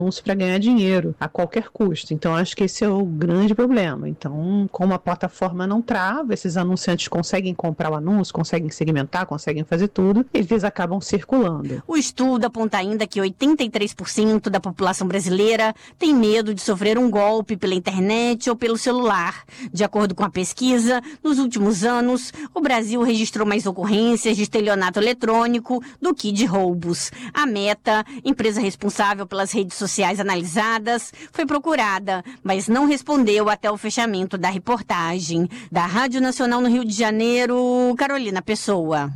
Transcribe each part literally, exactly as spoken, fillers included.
anúncio para ganhar dinheiro a qualquer custo. Então, acho que esse é o grande problema. Então, como a plataforma não trava, esses anunciantes conseguem comprar o anúncio, conseguem segmentar, conseguem fazer tudo, eles acabam circulando. O estudo aponta ainda que oitenta e três por cento da população brasileira tem medo de sofrer um golpe pela internet ou pelo celular. De acordo com a pesquisa, nos últimos anos, o Brasil registrou mais ocorrências de estelionato eletrônico do que de roubos. A Meta, empresa responsável pelas redes sociais sociais analisadas, foi procurada, mas não respondeu até o fechamento da reportagem. Da Rádio Nacional no Rio de Janeiro, Carolina Pessoa.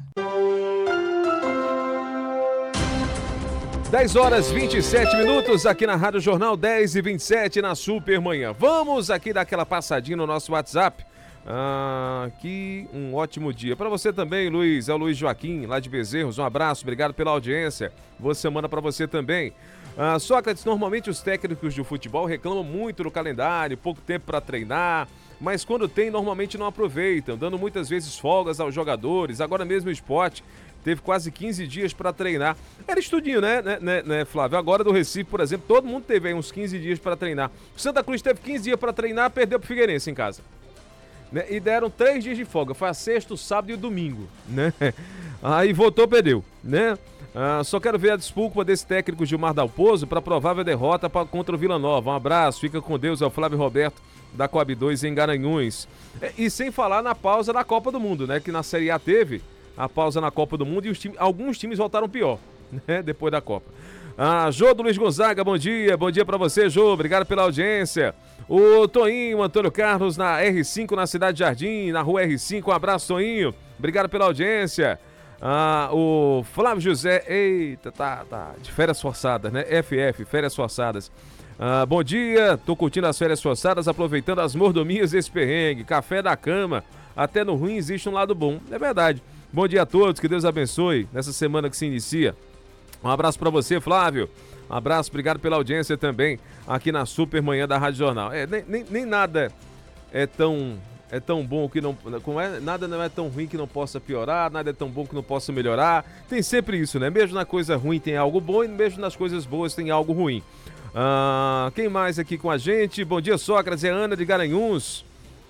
dez horas e vinte e sete minutos aqui na Rádio Jornal, dez e vinte e sete na Supermanhã. Vamos aqui dar aquela passadinha no nosso WhatsApp. Ah, que um ótimo dia para você também, Luiz. É o Luiz Joaquim, lá de Bezerros. Um abraço, obrigado pela audiência. Boa semana para você também. Ah, Sócrates, normalmente os técnicos de futebol reclamam muito do calendário, pouco tempo para treinar, mas quando tem, normalmente não aproveitam, dando muitas vezes folgas aos jogadores. Agora mesmo o Sport teve quase quinze dias para treinar. Era estudinho, né, né, né, né, Flávio? Agora do Recife, por exemplo, todo mundo teve aí uns quinze dias para treinar. O Santa Cruz teve quinze dias para treinar, perdeu pro Figueirense em casa. Né? E deram três dias de folga, foi a sexta, o sábado e o domingo, né? Aí voltou, perdeu, né? Ah, só quero ver a desculpa desse técnico Gilmar Dalpozo para provável derrota pra, contra o Vila Nova. Um abraço, fica com Deus, é o Flávio Roberto da Coab dois em Garanhuns. É, e sem falar na pausa da Copa do Mundo, né? Que na Série A teve a pausa na Copa do Mundo e os time, alguns times voltaram pior, né? Depois da Copa. Ah, Jô do Luiz Gonzaga, bom dia, bom dia para você, Jô, obrigado pela audiência. O Toinho, Antônio Carlos na R cinco na Cidade Jardim, na rua R cinco, um abraço, Toinho, obrigado pela audiência. Ah, o Flávio José, eita, tá, tá, de férias forçadas, né? F F, férias forçadas. Ah, bom dia, tô curtindo as férias forçadas, aproveitando as mordomias desse perrengue, café da cama, até no ruim existe um lado bom, é verdade. Bom dia a todos, que Deus abençoe nessa semana que se inicia. Um abraço pra você, Flávio. Um abraço, obrigado pela audiência também aqui na Supermanhã da Rádio Jornal. É, nem, nem, nem nada é tão... É tão bom que não, como é, nada não é tão ruim que não possa piorar, nada é tão bom que não possa melhorar. Tem sempre isso, né? Mesmo na coisa ruim tem algo bom e mesmo nas coisas boas tem algo ruim. Ah, quem mais aqui com a gente? Bom dia, Sócrates, é Ana de Garanhuns.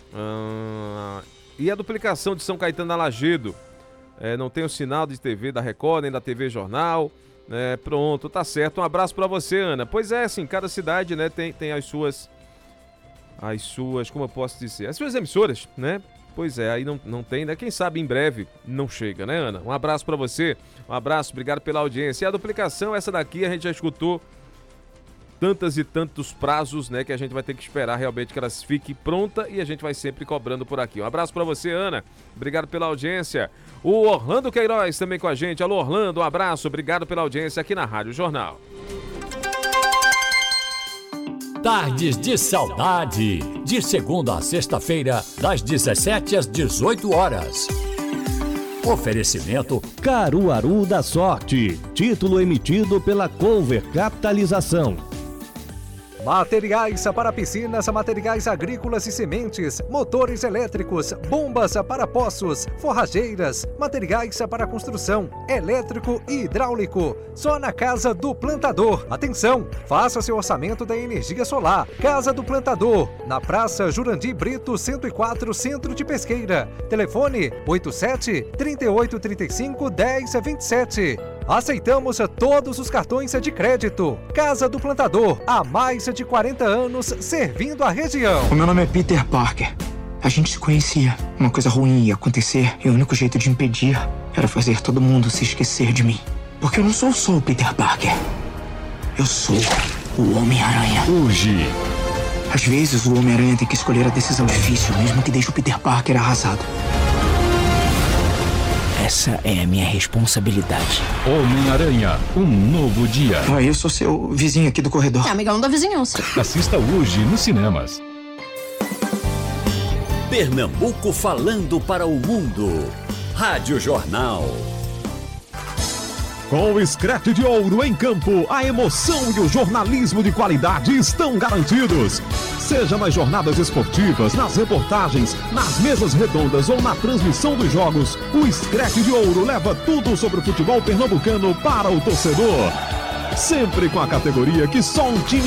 Ah, e a duplicação de São Caetano da Lagedo? É, não tem o sinal de T V da Record, nem da T V Jornal. É, pronto, tá certo. Um abraço pra você, Ana. Pois é, assim, cada cidade, né, tem, tem as suas... as suas, como eu posso dizer, as suas emissoras, né? Pois é, aí não, não tem, né? Quem sabe em breve não chega, né, Ana? Um abraço pra você, um abraço, obrigado pela audiência. E a duplicação, essa daqui, a gente já escutou tantas e tantos prazos, né, que a gente vai ter que esperar realmente que elas fiquem pronta e a gente vai sempre cobrando por aqui. Um abraço pra você, Ana, obrigado pela audiência. O Orlando Queiroz também com a gente. Alô, Orlando, um abraço, obrigado pela audiência aqui na Rádio Jornal. Tardes de Saudade, de segunda a sexta-feira, das dezessete às dezoito horas. Oferecimento Caruaru da Sorte, título emitido pela Cover Capitalização. Materiais para piscinas, materiais agrícolas e sementes, motores elétricos, bombas para poços, forrageiras, materiais para construção, elétrico e hidráulico. Só na Casa do Plantador. Atenção, faça seu orçamento da energia solar. Casa do Plantador, na Praça Jurandir Brito, cento e quatro, Centro de Pesqueira. Telefone oito sete, três oito três cinco, um zero dois sete. Aceitamos todos os cartões de crédito. Casa do Plantador, há mais de quarenta anos servindo a região. O meu nome é Peter Parker. A gente se conhecia. Uma coisa ruim ia acontecer e o único jeito de impedir era fazer todo mundo se esquecer de mim. Porque eu não sou só o Peter Parker. Eu sou o Homem-Aranha. Hoje. Às vezes o Homem-Aranha tem que escolher a decisão difícil, mesmo que deixe o Peter Parker arrasado. Essa é a minha responsabilidade. Homem-Aranha, um novo dia. Ah, eu sou seu vizinho aqui do corredor. É amigão da vizinhança. Assista hoje nos cinemas. Pernambuco falando para o mundo. Rádio Jornal. Com o Scratch de Ouro em campo, a emoção e o jornalismo de qualidade estão garantidos. Seja nas jornadas esportivas, nas reportagens, nas mesas redondas ou na transmissão dos jogos, o Scratch de Ouro leva tudo sobre o futebol pernambucano para o torcedor. sempre com a categoria que só um time